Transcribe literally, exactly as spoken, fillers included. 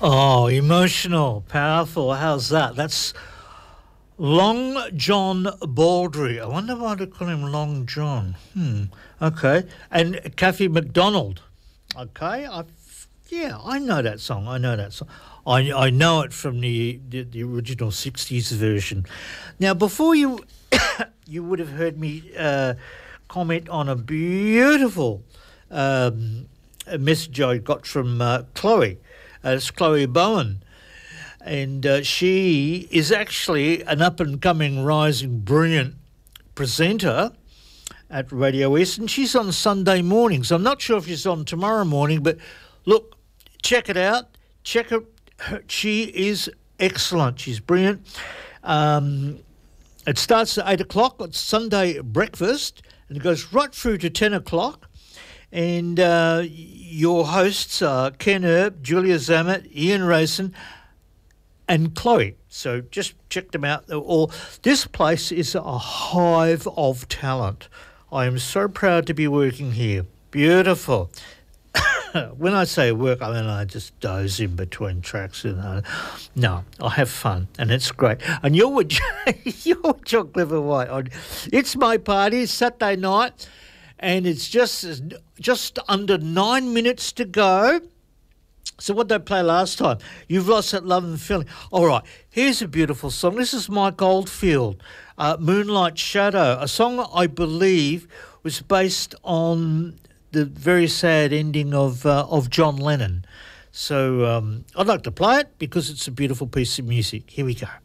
Oh, emotional, powerful. How's that? That's Long John Baldry. I wonder why they call him Long John. Hmm. Okay. And Kathy McDonald. Okay. I, yeah, I know that song. I know that song. I I know it from the the, the original sixties version. Now, before you you would have heard me uh, comment on a beautiful um, message I got from uh, Chloe. Uh, it's Chloe Bowen. And uh, she is actually an up-and-coming, rising, brilliant presenter at Radio East, and she's on Sunday mornings. I'm not sure if she's on tomorrow morning, but look, check it out. Check her. her she is excellent. She's brilliant. Um, it starts at eight o'clock. It's Sunday breakfast, and it goes right through to ten o'clock. And uh, your hosts are Ken Erb, Julia Zammit, Ian Rayson, and Chloe. So just check them out. They're all, this place is a hive of talent. I am so proud to be working here. Beautiful. When I say work, I mean I just doze in between tracks. And uh, no, I have fun, and it's great. And you're with, you're with John Clifford White. It's my party, it's Saturday night, and it's just just under nine minutes to go. So what did they play last time? You've Lost That Love and Feeling. All right, here's a beautiful song. This is Mike Oldfield, uh, Moonlight Shadow, a song I believe was based on the very sad ending of uh, of John Lennon. So um, I'd like to play it because it's a beautiful piece of music. Here we go.